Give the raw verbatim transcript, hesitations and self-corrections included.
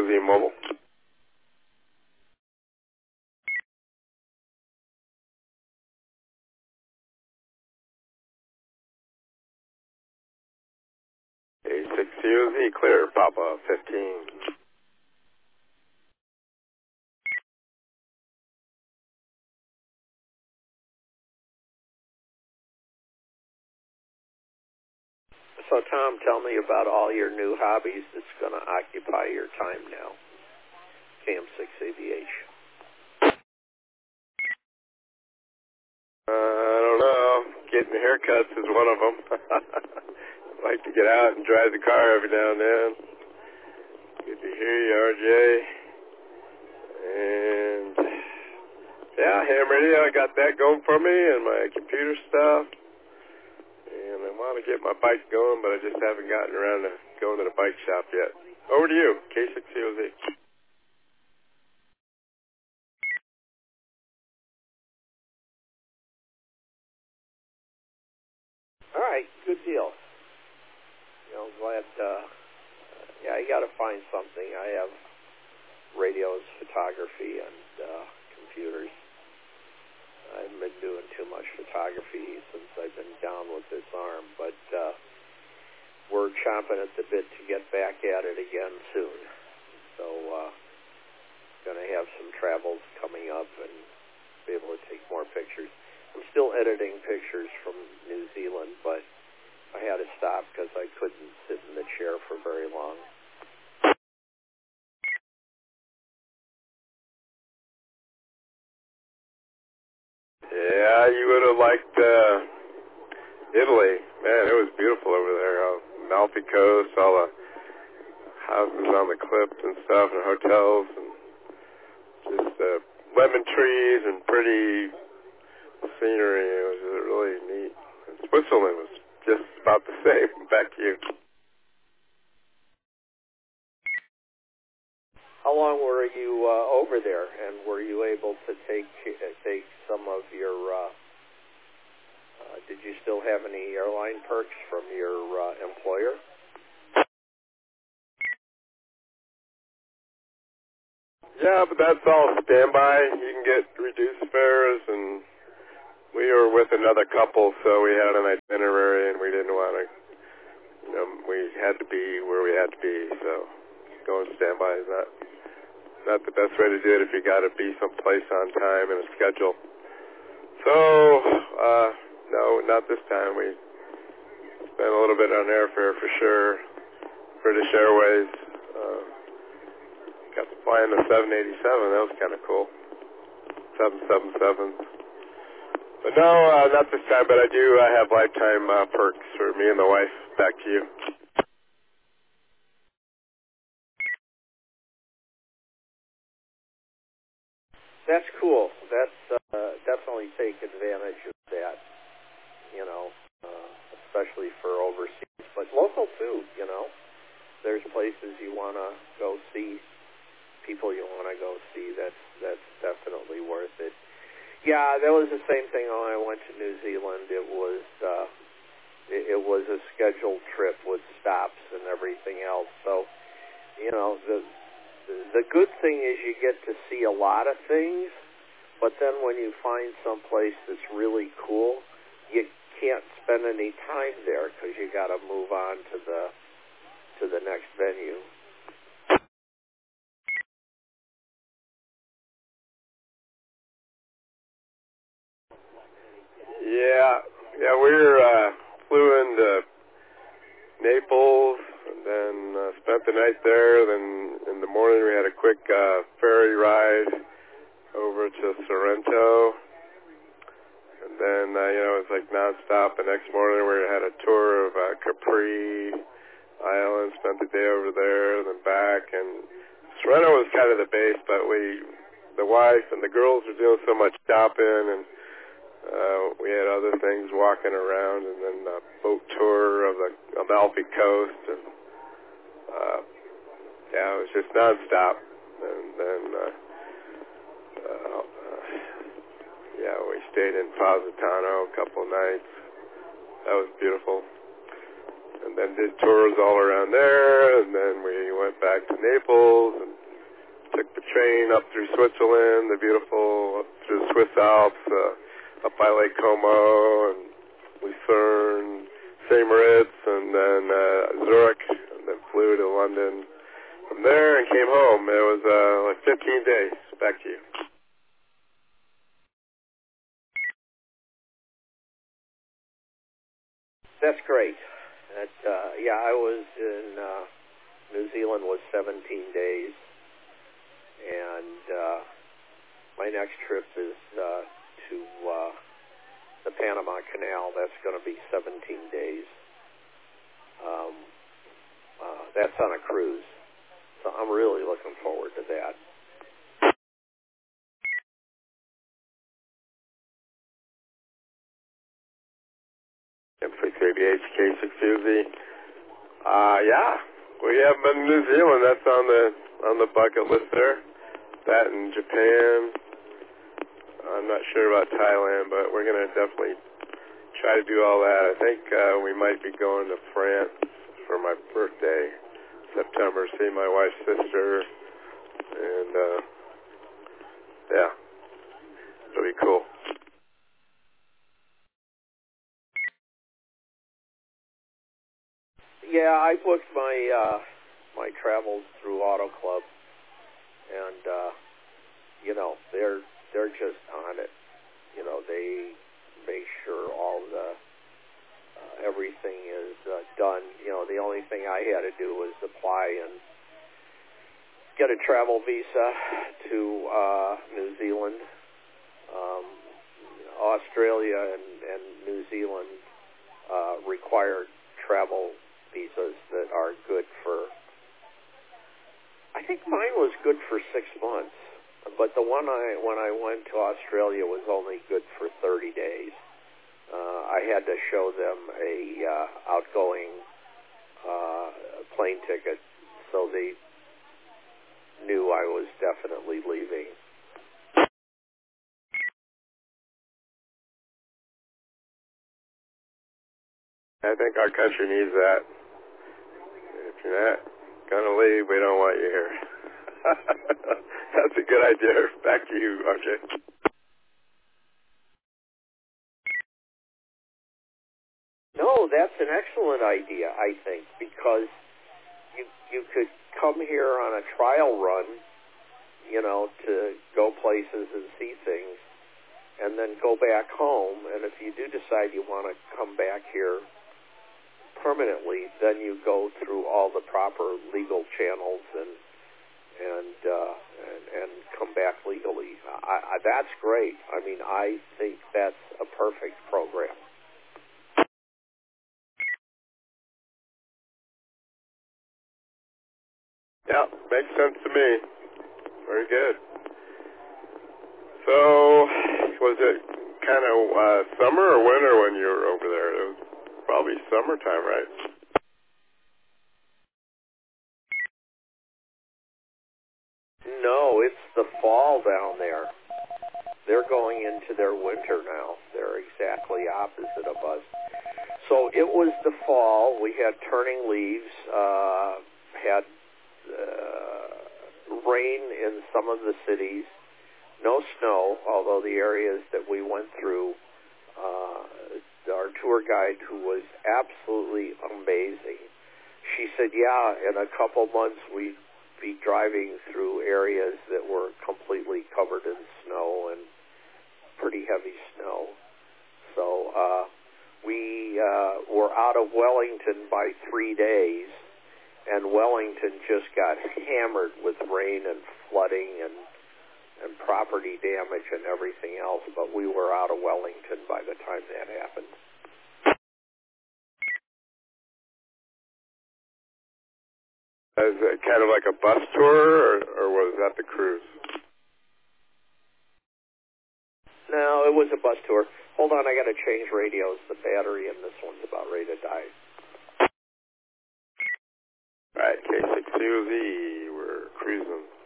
O Z Mobile. A six C O Z, clear, Papa fifteen. So, Tom, tell me about all your new hobbies that's going to occupy your time now. C M six A V H. Uh, I don't know. Getting haircuts is one of them. Like to get out and drive the car every now and then. Good to hear you, R J. And, yeah, ham radio, I got that going for me and my computer stuff. And I want to get my bike going, but I just haven't gotten around to going to the bike shop yet. Over to you, K six C O Z. All right, good deal. You know, glad, uh, yeah, you got to find something. I have radios, photography, and uh, computers. I haven't been doing too much photography since I've been down with this arm, but uh, we're chomping at the bit to get back at it again soon. So, uh, going to have some travels coming up and be able to take more pictures. I'm still editing pictures from New Zealand, but I had to stop because I couldn't sit in the chair for very long. Yeah, you would have liked uh, Italy. Man, it was beautiful over there. Uh, Amalfi Coast, all the houses on the cliffs and stuff, and hotels, and just uh, lemon trees and pretty scenery. It was really neat. And Switzerland was just about the same. Back to you. How long were you uh, over there, and were you able to take uh, take some of your? Uh, uh, did you still have any airline perks from your uh, employer? Yeah, but that's all standby. You can get reduced fares, and we were with another couple, so we had an itinerary, and we didn't want to. You know, we had to be where we had to be, so going standby is not. Not the best way to do it if you got to be someplace on time and a schedule. So, uh, no, not this time. We spent a little bit on airfare for sure. British Airways. Uh, got to fly in the seven eighty-seven. That was kind of cool. seven seventy-seven. But no, uh, not this time. But I do uh, have lifetime uh, perks for me and the wife. Back to you. That's cool. That's uh, definitely take advantage of that, you know, uh, especially for overseas, but local too, you know. There's places you want to go see, people you want to go see. That's that's definitely worth it. Yeah, that was the same thing when I went to New Zealand. It was uh, it, it was a scheduled trip with stops and everything else. So, you know, the The good thing is you get to see a lot of things, but then when you find someplace that's really cool, you can't spend any time there because you got to move on to the to the next venue. Yeah, yeah, we were, uh, flew into Naples and then uh, spent the night there. Then in the morning we had a quick uh, ferry ride over to Sorrento. And then, uh, you know, it was like nonstop. The next morning we had a tour of uh, Capri Island, spent the day over there and then back. And Sorrento was kind of the base, but we, the wife and the girls were doing so much shopping, and Uh, we had other things walking around, and then a boat tour of the Amalfi Coast, and uh, yeah, it was just nonstop. And then, uh, uh, uh, yeah, we stayed in Positano a couple nights. That was beautiful. And then did tours all around there, and then we went back to Naples, and train up through Switzerland, the beautiful, up through the Swiss Alps, uh, up by Lake Como, and Lucerne, Saint Moritz, and then uh, Zurich, and then flew to London from there and came home. It was uh, like fifteen days. Back to you. That's great. That, uh, yeah, I was in uh, New Zealand was seventeen days, and uh, my next trip is uh, to uh, the Panama Canal. That's going to be seventeen days. Um, uh, that's on a cruise, so I'm really looking forward to that. M six A B H, K six U Z. Uh, yeah, we haven't been to New Zealand. That's on the on the bucket list there. That in Japan. I'm not sure about Thailand, but we're going to definitely try to do all that. I think uh, we might be going to France for my birthday, September, see my wife's sister, and uh, yeah, it'll be cool. Yeah, I booked my uh, my travels through Auto Club, and uh, you know they're they're just on it. You know, they make sure all the uh, everything is uh, done. You know, the only thing I had to do was apply and get a travel visa to uh, New Zealand. Um, Australia and, and New Zealand uh, require travel visas that are good for, I think mine was good for six months, but the one I when I went to Australia was only good for thirty days. Uh, I had to show them a uh, outgoing uh, plane ticket, so they knew I was definitely leaving. I think our country needs that. If you're not going to leave, we don't want you here. That's a good idea. Back to you, R J. No, that's an excellent idea, I think, because you you could come here on a trial run, you know, to go places and see things, and then go back home. And if you do decide you want to come back here permanently, then you go through all the proper legal channels and and uh, and, and come back legally. I, I, that's great. I mean, I think that's a perfect program. Yeah, makes sense to me. Very good. So, was it kind of uh, summer or winter when you were over there? It was probably summertime, right? No, it's the fall down there. They're going into their winter now. They're exactly opposite of us. So it was the fall. We had turning leaves, uh, had uh, rain in some of the cities, no snow, although the areas that we went through, uh, our tour guide, who was absolutely amazing, she said, yeah, in a couple months we'd be driving through areas that were completely covered in snow and pretty heavy snow. So uh, we uh, were out of Wellington by three days, and Wellington just got hammered with rain and flooding and and property damage and everything else, but we were out of Wellington by the time that happened. Is it kind of like a bus tour, or, or was that the cruise? No, it was a bus tour. Hold on, I got to change radios. The battery in this one's about ready to die. All right, K six U Z, we're cruising.